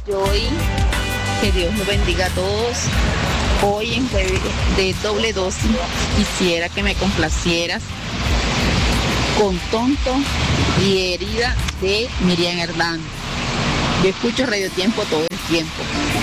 Joy, que Dios los bendiga a todos. Hoy en jueves de doble dosis quisiera que me complacieras con Tonto y Herida de Miriam Hernández. Yo escucho Radio Tiempo todo el tiempo.